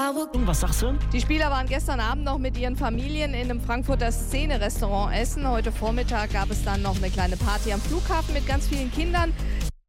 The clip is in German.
Was sagst du? Die Spieler waren gestern Abend noch mit ihren Familien in einem Frankfurter Szene-Restaurant essen. Heute Vormittag gab es dann noch eine kleine Party am Flughafen mit ganz vielen Kindern.